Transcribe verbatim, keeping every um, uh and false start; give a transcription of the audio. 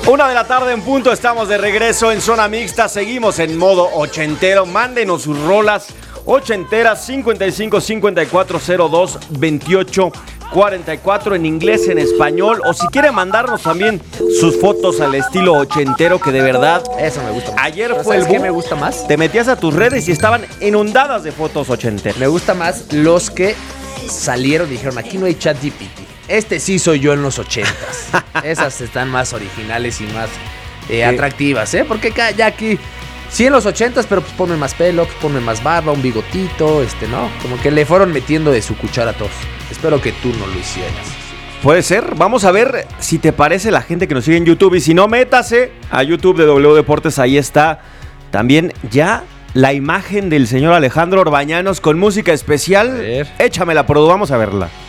Una de la tarde en punto, estamos de regreso en Zona Mixta, seguimos en modo ochentero, mándenos sus rolas ochenteras cincuenta y cinco cincuenta y cuatro cero dos veintiocho cuarenta y cuatro en inglés, en español, o si quiere mandarnos también sus fotos al estilo ochentero, que de verdad, eso me gusta más. Ayer fue el boom. ¿Qué me gusta más? Te metías a tus redes y estaban inundadas de fotos ochenteras. Me gusta más los que salieron y dijeron, aquí no hay ChatGPT. Este sí soy yo en los ochentas. Esas están más originales y más eh, atractivas, ¿eh? Porque ya aquí, sí en los ochentas, pero pues ponme más pelo, pues ponme más barba, un bigotito, este, ¿no? Como que le fueron metiendo de su cuchara a todos. Espero que tú no lo hicieras. Puede ser, vamos a ver si te parece la gente que nos sigue en YouTube. Y si no, métase a YouTube de W Deportes, ahí está también ya la imagen del señor Alejandro Orbañanos con música especial. Échamela, Produ, vamos a verla.